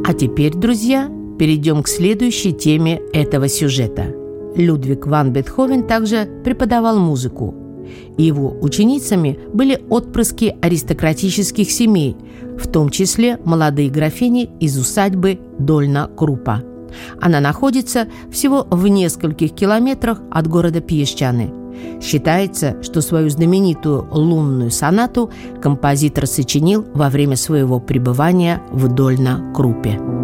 А теперь, друзья, перейдем к следующей теме этого сюжета. Людвиг ван Бетховен также преподавал музыку. И его ученицами были отпрыски аристократических семей, в том числе молодые графини из усадьбы Дольна-Крупа. Она находится всего в нескольких километрах от города Пьесчаны. Считается, что свою знаменитую лунную сонату композитор сочинил во время своего пребывания в Дольна-Крупе.